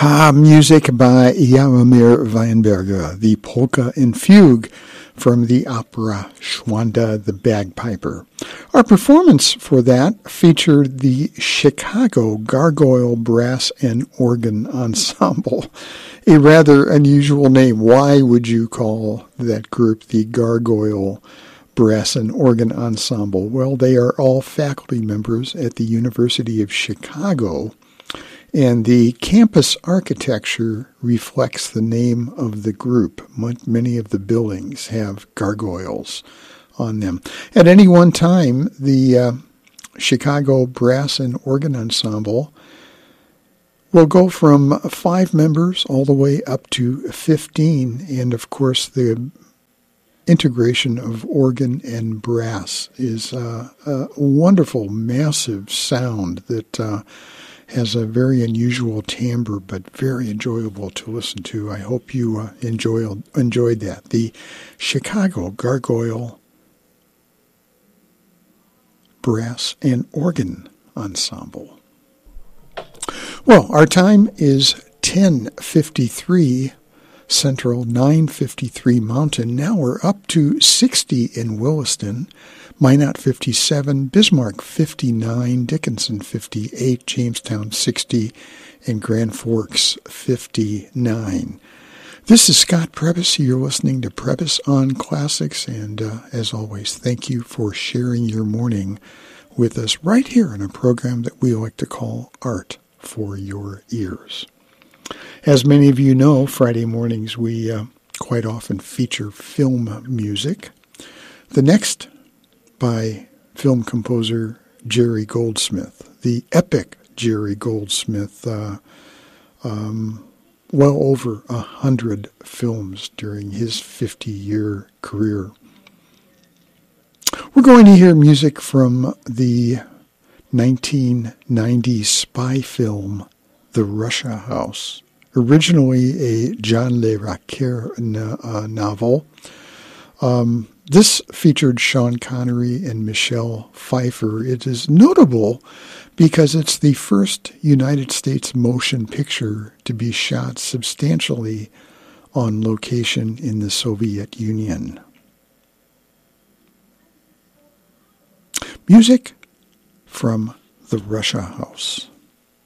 Music by Jaromir Weinberger, the polka and fugue from the opera Schwanda the Bagpiper. Our performance for that featured the Chicago Gargoyle Brass and Organ Ensemble, a rather unusual name. Why would you call that group the Gargoyle Brass and Organ Ensemble? Well, they are all faculty members at the University of Chicago, and the campus architecture reflects the name of the group. Many of the buildings have gargoyles on them. At any one time, the Chicago Brass and Organ Ensemble will go from 5 members all the way up to 15, and of course the integration of organ and brass is a wonderful, massive sound that has a very unusual timbre, but very enjoyable to listen to. I hope you enjoyed that. The Chicago Gargoyle Brass and Organ Ensemble. Well, our time is 10:53 Central, 9:53 Mountain. Now we're up to 60 in Williston, Minot 57, Bismarck 59, Dickinson 58, Jamestown 60, and Grand Forks 59. This is Scott Prebys. You're listening to Prebys on Classics, and as always, thank you for sharing your morning with us right here in a program that we like to call Art for Your Ears. As many of you know, Friday mornings we quite often feature film music. The next by film composer Jerry Goldsmith, the epic Jerry Goldsmith, well over 100 films during his 50-year career. We're going to hear music from the 1990 spy film, The Russia House. Originally a John Le Carré novel, this featured Sean Connery and Michelle Pfeiffer. It is notable because it's the first United States motion picture to be shot substantially on location in the Soviet Union. Music from The Russia House.